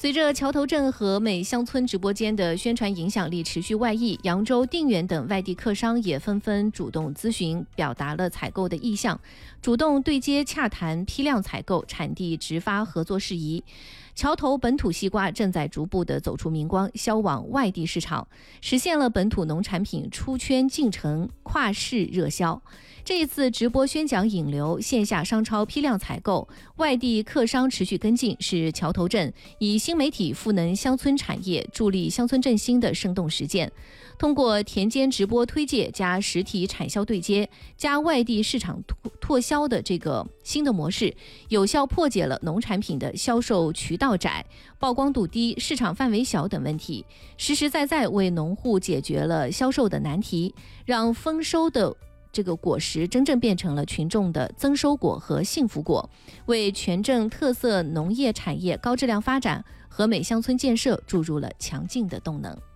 随着桥头镇和美乡村直播间的宣传影响力持续外溢，扬州、定远等外地客商也纷纷主动咨询，表达了采购的意向，主动对接洽谈批量采购、产地直发合作事宜。桥头本土西瓜正在逐步地走出明光，销往外地市场，实现了本土农产品出圈进城、跨市热销。这一次直播宣讲引流，线下商超批量采购，外地客商持续跟进，是桥头镇以新媒体赋能乡村产业、助力乡村振兴的生动实践。通过田间直播推介加实体产销对接加外地市场拓销的这个新的模式，有效破解了农产品的销售渠道窄、曝光度低、市场范围小等问题，实实在在为农户解决了销售的难题，让丰收的这个果实真正变成了群众的增收果和幸福果，为全镇特色农业产业高质量发展和美乡村建设注入了强劲的动能。